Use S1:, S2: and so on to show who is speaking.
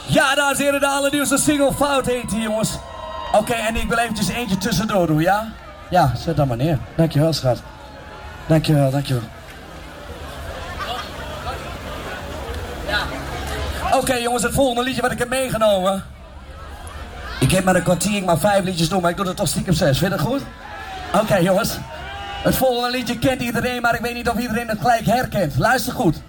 S1: Ja, dames en heren, de allernieuwste single Fout heet die, jongens. Oké, en ik wil eventjes eentje tussendoor doen, ja? Ja, zet dan maar neer. Dankjewel, schat. Dankjewel, dankjewel. Oké, jongens, het volgende liedje wat ik heb meegenomen. Ik heb maar een kwartier, ik mag 5 liedjes doen, maar ik doe er toch stiekem 6. Vind je dat goed? Oké, jongens. Het volgende liedje kent iedereen, maar ik weet niet of iedereen het gelijk herkent. Luister goed.